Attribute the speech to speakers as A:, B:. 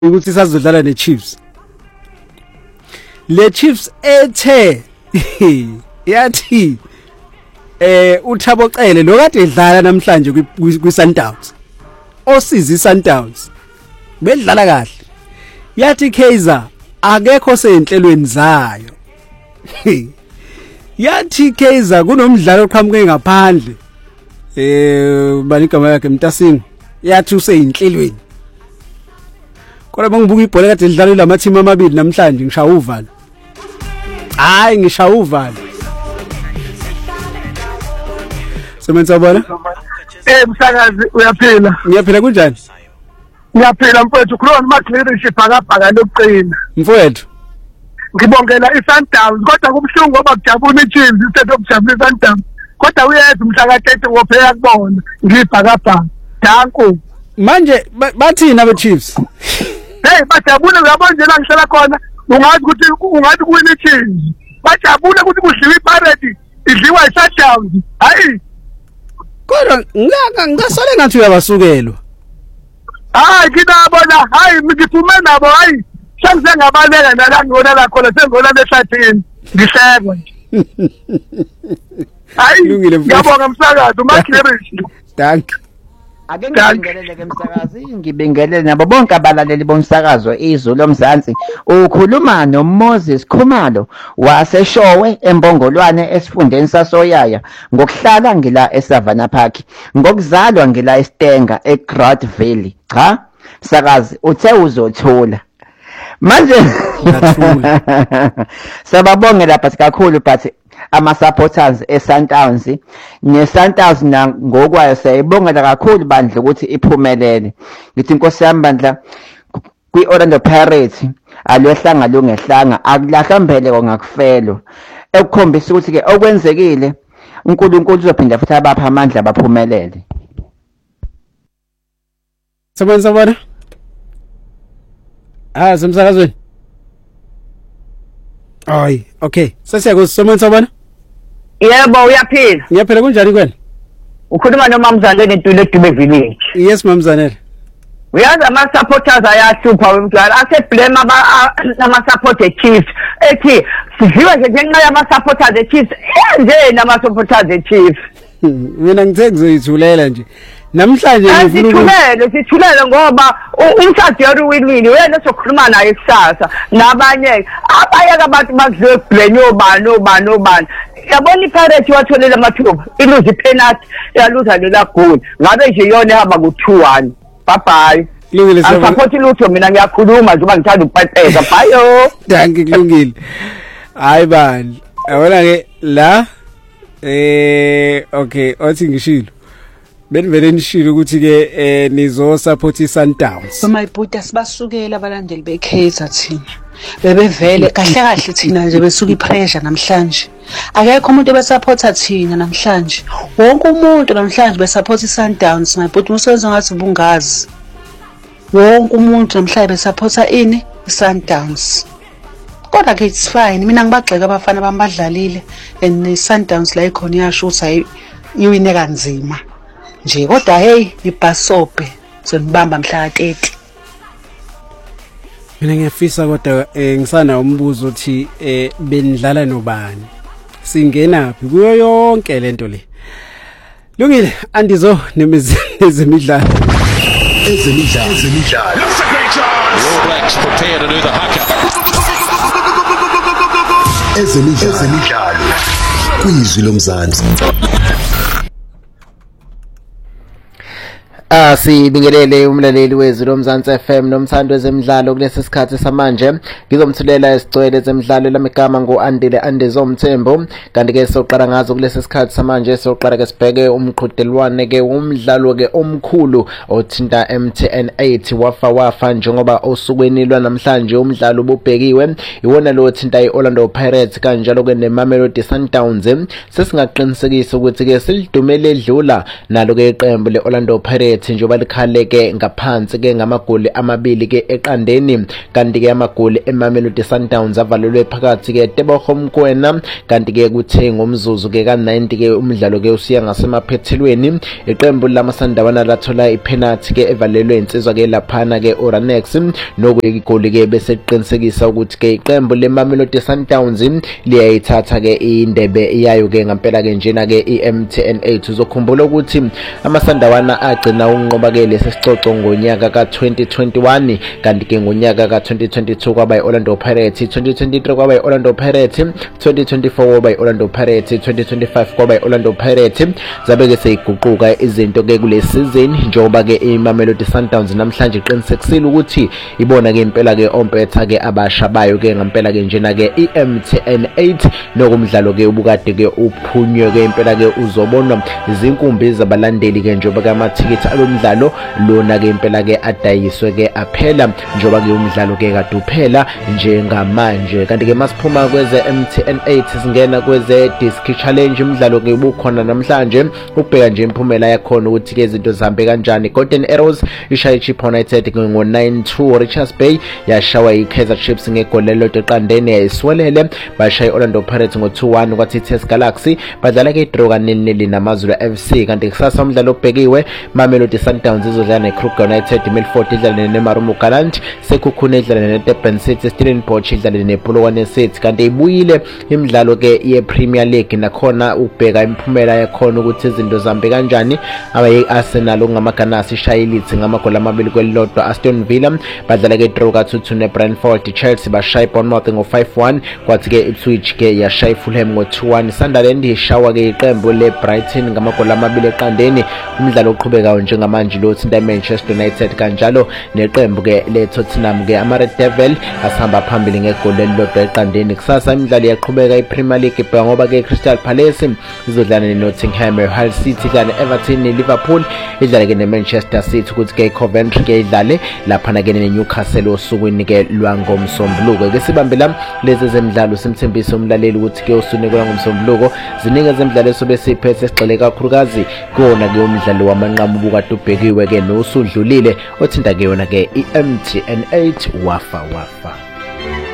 A: ukuthi sazodlala neChiefs. Le Chiefs ethe yathi uThabo Cele lo kade edlala namhlanje kwiSundowns. Osizi Sundowns. Bedlala kahle. Yathi Kaizer akekho senhlelweni zayo. Yathi Kaizer kunomdlalo oqhamuke ngaphandle. Bani igama yakhe Mtasini. Yathi useyinhlelweni. Kodwa bangibuka ibhola kade lidlala lamathimi amabili namhlanje ngishaya uvalo. Hayi ngishaya uvalo. Sebenza bona?
B: Msakazi uyaphila.
A: Ngiyaphila kunjani?
B: Ngiyaphila mfowethu khona maClearship akabhaka lokuqina.
A: Mfowethu.
B: Ngibongela iSundowns kodwa kubhlungu ngoba kujabula iChiefs instead of kujabula iSundowns. Kodwa uyeza umhla ka-30 wophela kubona ngibhakabhaka. Danko.
A: Manje bathina beChiefs.
B: Hey bajabule uyabona nje la ngihlala khona ungathi kuwina iChiefs. Bajabule ukuthi kudliwa iPirates idliwa iSundowns. Hayi.
A: Kodwa ngasole ngathi uyabasukelwa.
B: Hayi kinabona hayi ngiphume nabo hayi. Sengize ngabaleka nala ngona la khona sengona lehlathini. Ngihlekwa nje. Hayi. Ngiyabonga msakazi uMaClearship.
A: Danke.
C: Ake ngibingelele ke msakazi ngibingelele nabo bonke abalaleli bomsakazo izwe lomzansi ukhuluma noMoses Khumalo waseshowe eMbongolwane esifundeni saSoyaya ngokuhlala ngila eSavannah Park ngokuzalwa ngila eStenga eGrad Valley cha msakazi uthe uzothula manje sababonge lapha kakhulu but ama-supporters eSundowns neSundowns ngokwayo siyayibongela kakhulu bandla ukuthi iphumelele. Ngithi inkosi yami bandla kwi-Orlando Pirates alwehlanga lungehlanga akulahlwa mbeleko ngakufelo ekukhombisa ukuthi ke okwenzekile uNkulunkulu uzophinda futhi abapha amandla baphumelele.
A: Sebenza bona? Semsakazweni. Hayi, okay. Sesiyakusebenza bona?
D: Yebo uyaphila.
A: Ngiyaphila kunjani kwena?
D: Ukhuluma noMamzanele eDule eDube Village.
A: Yes Mamzanele.
D: Uyazi ama-supporters ayahlupha wemntwana aseblame ama-support eChiefs ethi sidliwa nje ngenxa yama-supporters eChiefs enze nama-supporters eChiefs.
A: Mina ngithe ngizoyithulela nje. Namhlanje
D: sithulele ngoba umshadiyari uwinwini uyena sokhuluma naye kusasa nabanye abayeka abantu bakudle blame obani yabona iPirates watholela amathuba iluze ipenalty yaluza lela goal ngabe nje yona ihamba ku2-1 bye bye
A: kulungile
D: sasa support lutho mina ngiyakhuluma njengoba ngithanda ukupeteza bye
A: danke kulungile hayi bani yabona ke la okay othi ngishilo benivele nishilo ukuthi ke nizo support iSundowns.
E: Mayibhuda sibasukela abalandeli beKaizer thina. Bebevele kahle thina nje besuka ipressure namhlanje. Akekho umuntu obesupporta thina namhlanje. Wonke umuntu namhlanje besupport iSundowns mayibhuda usebenza ngathi ubungazi. Wonke umuntu namhlanje besupporta ini iSundowns. Kodwa ke it's fine mina ngibagxeka abafana bambadlalile and iSundowns la ikhona yasho ukuthi iwine kanzima. Nje kodwa hey ibhasope sonibamba mhla ka-30
A: mina ngiyafisa kodwa ngisana umbuzo uthi benidlala nobani singenaphi kuyo yonke lento le lungile andizo nezemidlalo
F: ezemidlalo kwizwi lomzansi.
C: Sibingelele umlaleli wezwi lomzansi FM nomthando wezemidlalo kulesi sikhathi samanje ngizomthulela isicwele zemidlalo lamagama ngoAndile Andezomthembo kanti ke soqala ngazo kulesi sikhathi samanje soqala ke sibheke umqhudelwane ke umdlalo ke omkhulu othinta MTN 8 wafa njengoba osukwini lwanamhlanje umdlalo ububhekiwe iwona lo othinta iOrlando Pirates kanjalo ke neMamelodi Sundowns sesingaqinisekisa ukuthi ke silidumele edlula nalo ke iqembu leOrlando Pirates njengoba likhale ke ngaphansi ke ngamagoli amabili ke eqandeni kanti ke amagoli eMamelodi Sundowns avalelwe phakathi ke Tebogo Mokoena kanti ke kuthe ngomzuzu ke ka90 ke umdlalo ke usiya ngasemaphethelweni iqembu lamaSandawana lathola ipenalty ke evalelwe insizwa ke laphana ke Oranex nokuyigoli ke bese qinisekisa ukuthi ke iqembu leMamelodi Sundowns liyayithatha ke indebe yayo ke ngempela ke njena ke iMTN8 uzokhumbula ukuthi amaSandawana agcina unqoba ke lesisicoco ngonyaka ka2021 kanti ke ngonyaka ka2022 kwaba iOrlando Pirates 2023 kwaba iOrlando Pirates 2024 kwaba iOrlando Pirates 2025 kwaba iOrlando Pirates zabe ke seyiguquka izinto ke kule season njengoba ke iMamelodi Sundowns namhlanje iqinisekisile ukuthi ibona ke impela ke ompetha ke abasha bayo ke ngempela ke njena ke iMTN8 nokumdlalo ke ubukade ke uphunywe ke impela ke uzobonwa izinkumbi zabalandeli ke njengoba ke amathikiti alomdlalo lona ke impela ke adayiswe ke aphela njengoba ke umdlalo ke kade uphela njengamanje kanti ke masiphuma kweze MTN8 singena kweze disc challenge umdlalo ke ubukhona namhlanje ubheka nje imphumela yakhona ukuthi ke izinto zihambe kanjani Golden Arrows ishaya iChief United ngo9-2 Richards Bay yashawa iKaizer Chiefs ngegoli lelodwa eqandeni yayiswelele bashaya iOrlando Pirates ngo2-1 kwathi iTS Galaxy badlala ke draw ka-0-0 naMazulu FC kanti kusasa umdlalo obhekiwe Mamelodi Sundowns izodlala neKruger United Milford idlala neMarumo Gallants Sekhukhune idlala neDurban City Stellenbosch idlala nePolokwane City kanti ibuyile imidlalo ke yePremier League nakhona ubheka imphumela yakhona ukuthi izinto zihambe kanjani abayi-Arsenal ngamaGunners ishaya iLeeds ngamagoli amabili kwelilodwa Aston Villa badlala ke draw ka-2-2 neBrentford Chelsea bashaya iBournemouth ngo5-1 kwathi ke Ipswich ke yashaya iFulham ngo2-1 Sunderland ishawa ke iqembu leBrighton ngamagoli amabili eqandeni umdlalo oqhubekayo njengamanje lo thinta Manchester United kanjalo neqembu ke leTottenham ke ama-Red Devil asihamba phambili ngegoli elilodwa eqandeni kusasa imidlalo yaqhubeka iPremier League ibheka ngoba ke Crystal Palace izodlala neNottingham Hull City idlala neEverton neLiverpool idlala ke neManchester City ukuthi ke Coventry ke idlale laphana ke neNewcastle osukwini ke lwangomsombuluko ke sibambela lezi zemidlalo simthembisa umlaleli ukuthi ke usunikwa ngomsombuluko ziningi zemidlalo esobe siphethe sigxile kakhulukazi kona ke umdlalo wamanqamu ubukade ubhekiwe ke nosudlulile othinta ke yona ke iMTN8 wafa